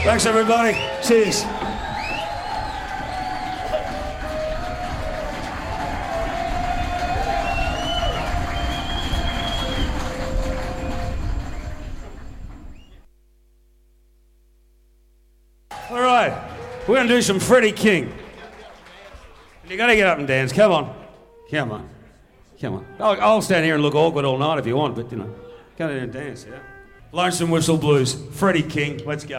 Thanks, everybody. Cheers. All right, we're going to do some Freddie King. You got to get up and dance. Come on. Come on. Come on. I'll stand here and look awkward all night if you want, but, you know, go there and dance, yeah? Lonesome Whistle Blues, Freddie King. Let's go.